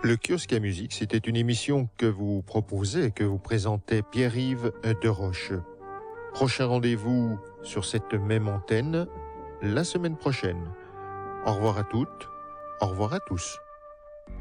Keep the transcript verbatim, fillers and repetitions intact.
Le kiosque à musique, c'était une émission que vous proposait, que vous présentait Pierre-Yves de Roche. Prochain rendez-vous sur cette même antenne la semaine prochaine. Au revoir à toutes, au revoir à tous.